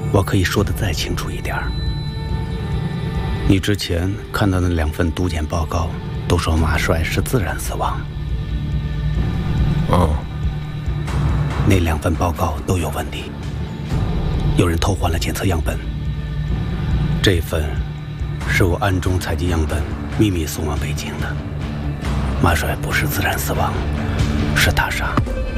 我可以说得再清楚一点儿。你之前看到的2份毒检报告都说马帅是自然死亡。那2份报告都有问题，有人偷换了检测样本。这份是我暗中采集样本，秘密送往北京的。马帅不是自然死亡，是他杀。